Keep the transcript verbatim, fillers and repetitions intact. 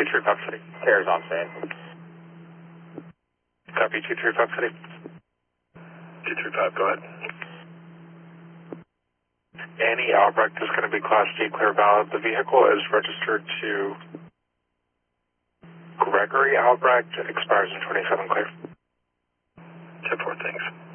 two three five City. CARES on scene. Copy two three five City. two three five, go ahead. Annie Albrecht is going to be Class D clear valid. The vehicle is registered to Gregory Albrecht. It expires in twenty-seven clear. ten four, thanks.